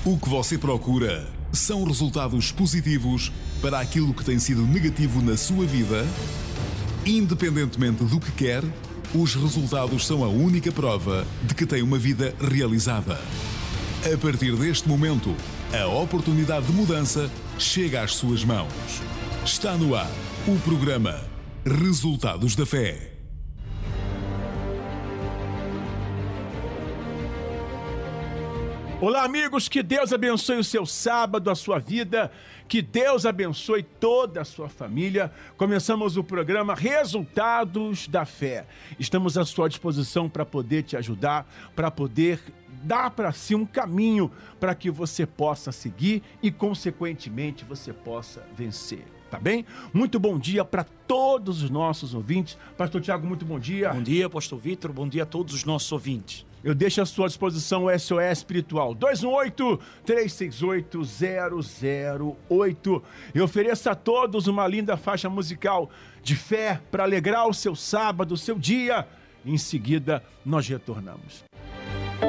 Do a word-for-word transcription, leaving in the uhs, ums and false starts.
O que você procura são resultados positivos para aquilo que tem sido negativo na sua vida? Independentemente do que quer, os resultados são a única prova de que tem uma vida realizada. A partir deste momento, a oportunidade de mudança chega às suas mãos. Está no ar o programa Resultados da Fé. Olá, amigos, que Deus abençoe o seu sábado, a sua vida, que Deus abençoe toda a sua família. Começamos o programa Resultados da Fé. Estamos à sua disposição para poder te ajudar, para poder dar para si um caminho para que você possa seguir e, consequentemente, você possa vencer. Tá bem? Muito bom dia para todos os nossos ouvintes. Pastor Tiago, muito bom dia. Bom dia, Pastor Vitor. Bom dia a todos os nossos ouvintes. Eu deixo à sua disposição o S O S Espiritual dois um oito, três seis oito, zero zero oito. Eu ofereço a todos uma linda faixa musical de fé para alegrar o seu sábado, o seu dia. Em seguida, nós retornamos.